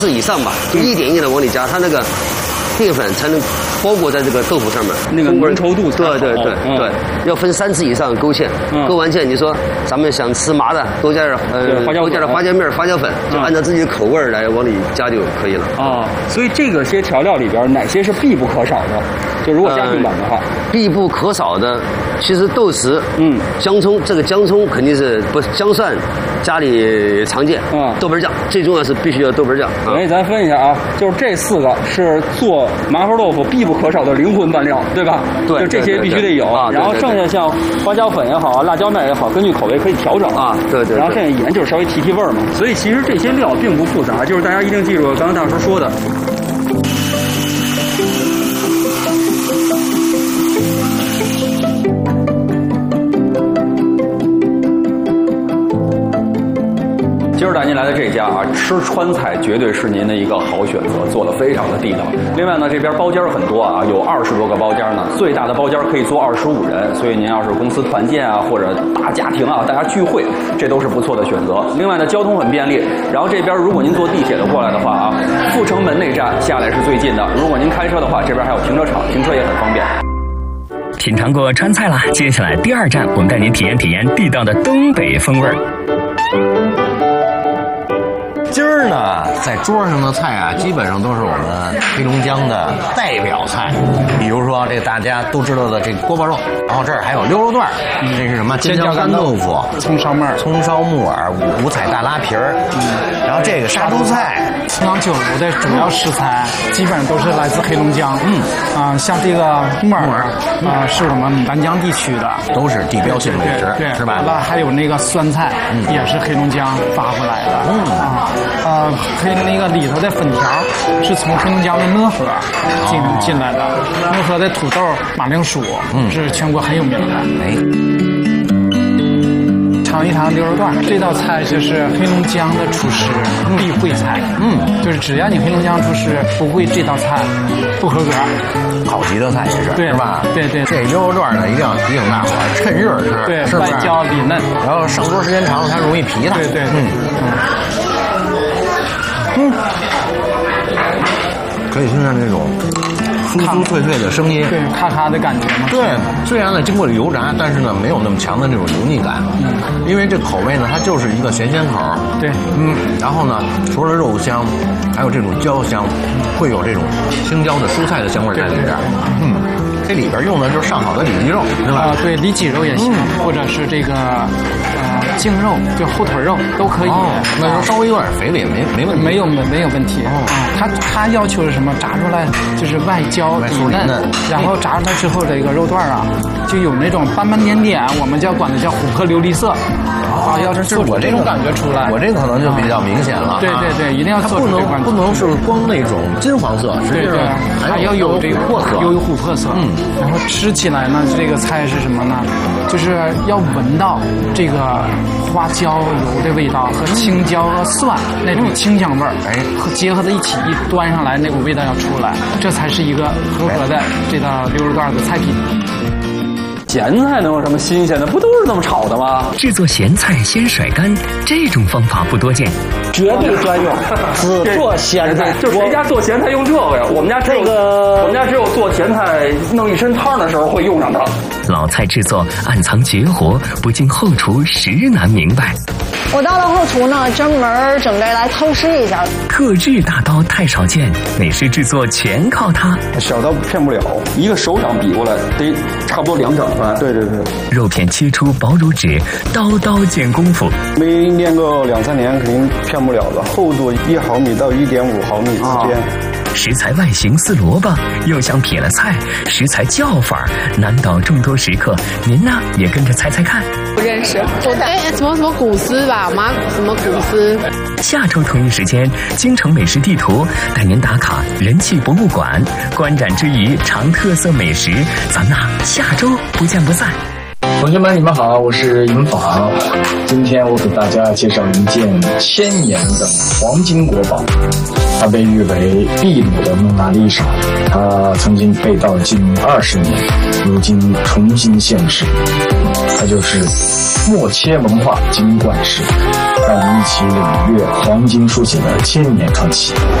以上吧，就一点一点的往里加，它那个淀粉才能包裹在这个豆腐上面， 那个浓稠度才好。 对，要分3次以上勾芡，勾完芡，你说咱们想吃麻的，多加点多加点花椒面、花椒粉，就按照自己的口味来往里加就可以了。 啊，所以这个些调料里边哪些是必不可少的？就如果家庭版的话， 必不可少的，其实豆豉，姜葱，这个姜葱肯定是不姜蒜，家里常见。豆瓣酱最重要是必须要豆瓣酱。 所以咱分一下啊，就是这4个是做麻婆豆腐必不可少的灵魂拌料，对吧？ 对， 就这些必须得有。然后剩下像花椒粉也好啊，辣椒面也好，根据口味可以调整啊。 对。 然后剩下盐就是稍微提味儿嘛。所以其实这些料并不复杂，就是大家一定记住刚刚大叔说的。今儿带您来的这家啊，吃川菜绝对是您的一个好选择，做的非常的地道。另外呢，这边包间很多啊，有20多个包间呢，最大的包间可以坐25人，所以您要是公司团建啊，或者大家庭啊，大家聚会，这都是不错的选择。另外呢，交通很便利，然后这边如果您坐地铁的过来的话啊，阜成门那站下来是最近的。如果您开车的话，这边还有停车场，停车也很方便。 品尝过川菜了，接下来第2站，我们带您体验体验地道的东北风味儿。 今儿呢，在桌上的菜啊，基本上都是我们黑龙江的代表菜，比如说这个大家都知道的这个锅包肉，然后这儿还有溜肉段，这是什么尖椒干豆腐、 葱烧木耳、 五彩大拉皮儿，然后这个杀猪菜。 清汤酒楼的主要食材基本上都是来自黑龙江，像这个木耳是我们牡丹江地区的， 都是地标性美食， 对， 是吧？ 那还有那个酸菜，也是黑龙江发过来的，那个里头的粉条是从黑龙江的讷河进来的，讷河的土豆马铃薯是全国很有名的。尝一尝溜肉段，这道菜就是黑龙江的厨师必会菜。就是只要你黑龙江厨师不会这道菜，不合格。 好极的菜也是， 对， 是吧？ 对。 这溜肉段呢，一定要提醒大伙儿趁热吃， 对， 是不是？ 外焦里嫩， 然后上桌时间长了，它容易皮它。 对。 可以听见这种酥酥脆脆的声音， 对，咔咔的感觉嘛。 对，虽然呢经过了油炸，但是呢没有那么强的那种油腻感。因为这口味呢，它就是一个咸鲜口。 对， 然后呢，除了肉香，还有这种椒香，会有这种青椒的蔬菜的香味在里边。这里边用的就是上好的里脊肉，是吧？ 对，里脊肉也行，或者是这个颈肉，就后腿肉都可以。 那时候稍微有点肥的也没问题。 没有问题。他要求是什么？炸出来就是外焦里嫩，然后炸出来之后这个肉段啊，就有那种斑斑点点，我们管它叫琥珀琉璃色。要是我这种感觉出来， 我这可能就比较明显了。 对，一定要做出这款。 不能是光那种金黄色， 对，还要有这个琥珀色， 有琥珀色。然后吃起来呢，这个菜是什么呢？就是要闻到这个花椒油的味道和青椒和蒜那种清香味儿，结合在一起，一端上来那股味道要出来，这才是一个合格的这道溜肉段的菜品。 咸菜能有什么新鲜的？不都是那么炒的吗？ 制作咸菜先甩干，这种方法不多见， 绝对专用，只做咸菜。 就谁家做咸菜用这个呀？我们家只有做咸菜弄一身汤的时候会用上它。 老菜制作暗藏绝活，不进后厨实难明白。 我到了后厨呢，专门准备来偷师一下。 特制大刀太少见，美食制作全靠它。 小刀骗不了，一个手掌比过来得差不多2掌宽。对。 肉片切出薄如纸，刀刀见功夫。 没练个2-3年，肯定骗不了的。厚度1毫米到1.5毫米之间。 食材外形似萝卜，又像撇了菜，食材叫法难倒众多食客。您呢，也跟着猜猜看。 不认识，什么古丝吧，什么古丝。 下周同一时间，京城美食地图带您打卡人气博物馆，观展之余尝特色美食，咱们下周不见不散。 同学们，你们好，我是尹昉。今天我给大家介绍一件1000年的黄金国宝，它被誉为秘鲁的蒙娜丽莎。它曾经被盗近20年，如今重新现世。它就是默切文化金冠石。让我们一起领略黄金书写的1000年传奇。